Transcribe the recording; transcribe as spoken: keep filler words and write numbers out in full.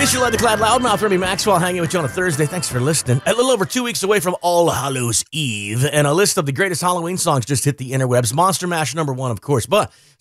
It's your Led the Cloud Loudmouth, Remy Maxwell, hanging with you on a Thursday. Thanks for listening. A little over two weeks away from All Hallows Eve, and a list of the greatest Halloween songs just hit the interwebs. Monster Mash number one, of course, but